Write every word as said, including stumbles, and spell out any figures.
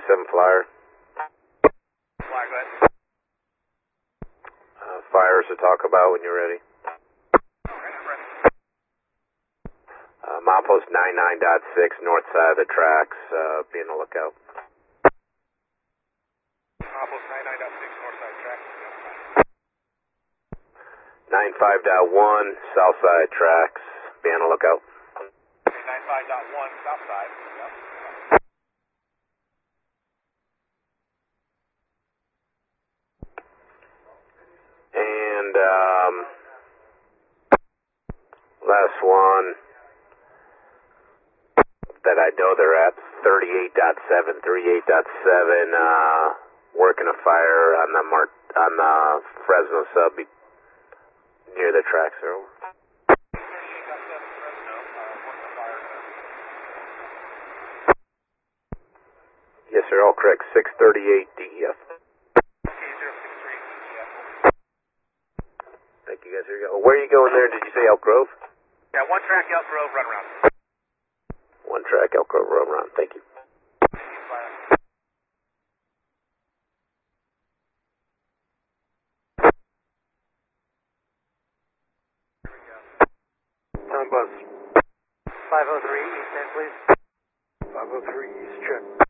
seven Flyer. Flyer, go ahead. Uh, fires to talk about when you're ready. Okay, I'm ready. Uh, milepost ninety-nine point six, north side of the tracks, uh, be on the lookout. Milepost ninety-nine point six, north side track. ninety-five point one, south side tracks, be on the lookout. Okay, ninety-five point one, south side. Yep. And, um, last one that I know they're at, thirty-eight point seven, thirty-eight point seven, uh, working a fire on the Mart, on the Fresno sub near the tracks there. thirty-eight point seven Fresno, uh, working fire. Yes, sir, all correct, six thirty-eight D E F. Okay, zero six three, yeah. Thank you guys, here you go. Where are you going there? Did you say Elk Grove? Yeah, one track Elk Grove, run around. One track, Elk Grove, run around. Thank you. Fire. Time bus. five oh three, East End, please. five oh three East, check.